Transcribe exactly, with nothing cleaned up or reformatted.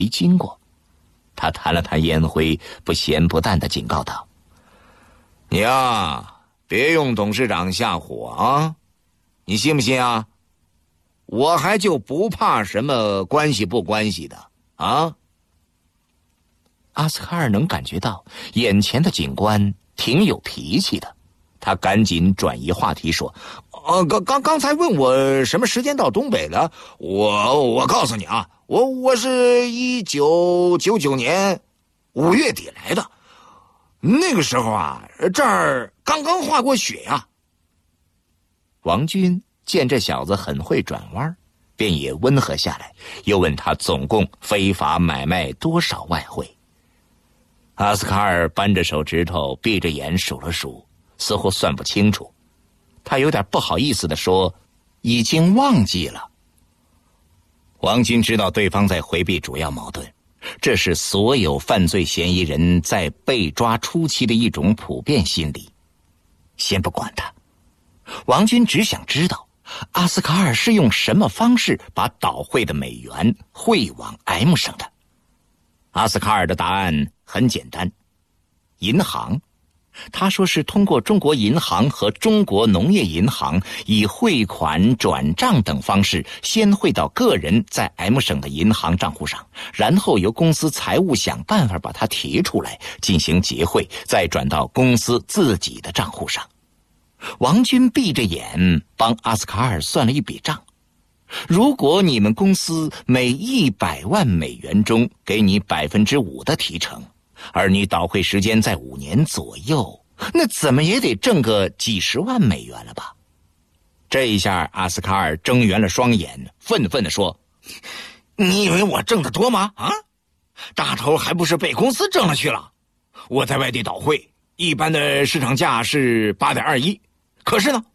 经过。他弹了弹烟灰，不咸不淡地警告道：“ 你呀，别用董事长吓唬我啊！你信不信啊？我还就不怕什么关系不关系的啊！” 阿斯卡尔能感觉到眼前的警官挺有脾气的，他赶紧转移话题说：“ 呃，刚刚刚才问我什么时间到东北了？我我告诉你啊，我我是一九九九年五月底来的，那个时候啊，这儿刚刚化过雪呀、啊。” 王军见这小子很会转弯，便也温和下来，又问他总共非法买卖多少外汇。阿斯卡尔扳着手指头，闭着眼数了数，似乎算不清楚。他有点不好意思地说：“已经忘记了。”王军知道对方在回避主要矛盾，这是所有犯罪嫌疑人在被抓初期的一种普遍心理。先不管他，王军只想知道阿斯卡尔是用什么方式把倒汇的美元汇往 M 省的。阿斯卡尔的答案很简单，银行。他说是通过中国银行和中国农业银行以汇款、转账等方式先汇到个人在 M 省的银行账户上，然后由公司财务想办法把它提出来进行结汇，再转到公司自己的账户上。王军闭着眼帮阿斯卡尔算了一笔账，如果你们公司每一百万美元中给你百分之五的提成，而你倒汇时间在五年左右，那怎么也得挣个几十万美元了吧？这一下阿斯卡尔睁圆了双眼，愤愤地说：“ 你以为我挣得多吗？啊，大头还不是被公司挣了去了？我在外地倒汇，一般的市场价是 八点二一，可是呢，